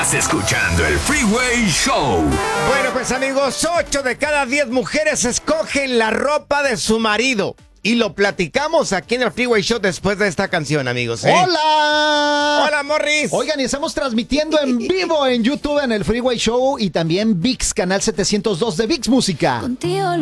Estás escuchando el Freeway Show. Bueno, pues amigos, 8 de cada 10 mujeres escogen la ropa de su marido. Y lo platicamos aquí en el Freeway Show después de esta canción, amigos. ¡Hola! ¡Hola, Morris! Oigan, y estamos transmitiendo en vivo en YouTube en el Freeway Show y también VIX, canal 702 de VIX Música. Contigo